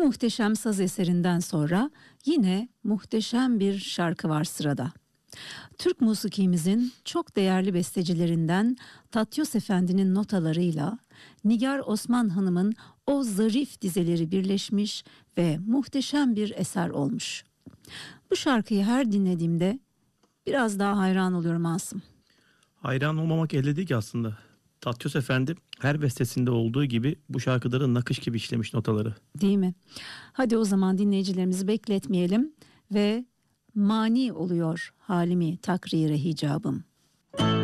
Bu muhteşem saz eserinden sonra yine muhteşem bir şarkı var sırada. Türk musikimizin çok değerli bestecilerinden Tatyos Efendi'nin notalarıyla Nigar Osman Hanım'ın o zarif dizeleri birleşmiş ve muhteşem bir eser olmuş. Bu şarkıyı her dinlediğimde biraz daha hayran oluyorum Asım. Hayran olmamak elde değil ki aslında. Tatyos Efendi her bestesinde olduğu gibi bu şarkıları nakış gibi işlemiş notaları. Değil mi? Hadi o zaman dinleyicilerimizi bekletmeyelim ve mani oluyor halimi takrire hicabım.